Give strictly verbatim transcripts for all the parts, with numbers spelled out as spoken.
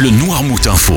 le Noirmout Info.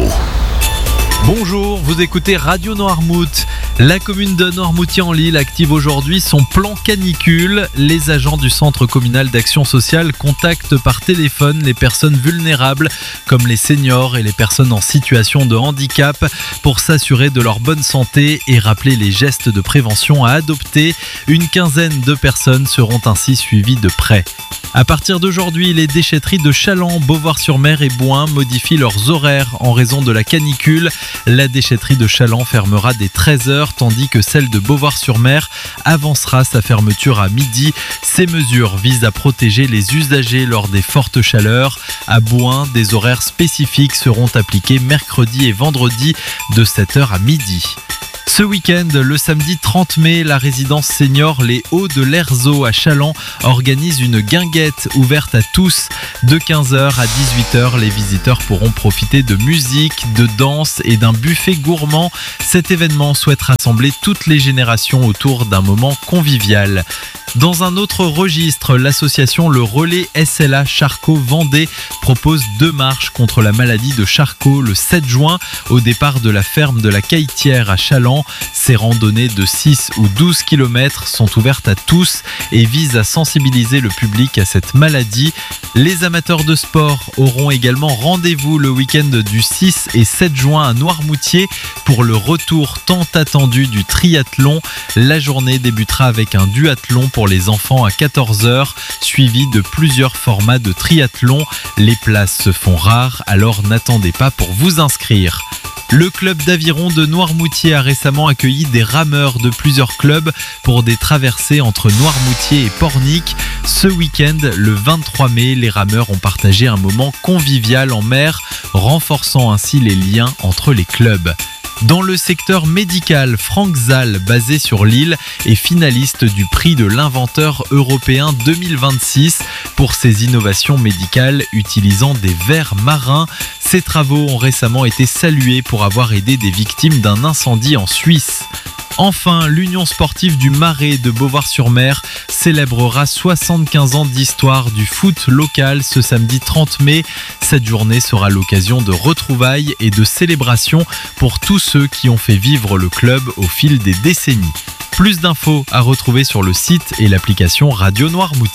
Bonjour, vous écoutez Radio Noirmout. La commune de Noirmoutier-en-l'Île active aujourd'hui son plan canicule. Les agents du centre communal d'action sociale contactent par téléphone les personnes vulnérables comme les seniors et les personnes en situation de handicap pour s'assurer de leur bonne santé et rappeler les gestes de prévention à adopter. Une quinzaine de personnes seront ainsi suivies de près. À partir d'aujourd'hui, les déchetteries de Chaland, Beauvoir-sur-Mer et Bouin modifient leurs horaires en raison de la canicule. La déchetterie de Chaland fermera dès treize heures, tandis que celle de Beauvoir-sur-Mer avancera sa fermeture à midi. Ces mesures visent à protéger les usagers lors des fortes chaleurs. À Bouin, des horaires spécifiques seront appliqués mercredi et vendredi de sept heures à midi. Ce week-end, le samedi trente mai, la résidence senior Les Hauts de l'Erzo à Chaland organise une guinguette ouverte à tous. De quinze heures à dix-huit heures, les visiteurs pourront profiter de musique, de danse et d'un buffet gourmand. Cet événement souhaite rassembler toutes les générations autour d'un moment convivial. Dans un autre registre, l'association Le Relais S L A Charcot-Vendée propose deux marches contre la maladie de Charcot le sept juin au départ de la ferme de la Caïtière à Chaland. Ces randonnées de six ou douze kilomètres sont ouvertes à tous et visent à sensibiliser le public à cette maladie. Les amateurs de sport auront également rendez-vous le week-end du six et sept juin à Noirmoutier pour le retour tant attendu du triathlon. La journée débutera avec un duathlon pour les enfants à quatorze heures, suivi de plusieurs formats de triathlon. Les places se font rares, alors n'attendez pas pour vous inscrire. Le club d'aviron de Noirmoutier a récemment accueilli des rameurs de plusieurs clubs pour des traversées entre Noirmoutier et Pornic. Ce week-end, le vingt-trois mai, les rameurs ont partagé un moment convivial en mer, renforçant ainsi les liens entre les clubs. Dans le secteur médical, Franck Zal, basé sur l'île, est finaliste du prix de l'inventeur européen deux mille vingt-six pour ses innovations médicales utilisant des vers marins. Ses travaux ont récemment été salués pour avoir aidé des victimes d'un incendie en Suisse. Enfin, l'Union sportive du Marais de Beauvoir-sur-Mer célébrera soixante-quinze ans d'histoire du foot local ce samedi trente mai. Cette journée sera l'occasion de retrouvailles et de célébrations pour tous ceux qui ont fait vivre le club au fil des décennies. Plus d'infos à retrouver sur le site et l'application Radio Noirmoutier.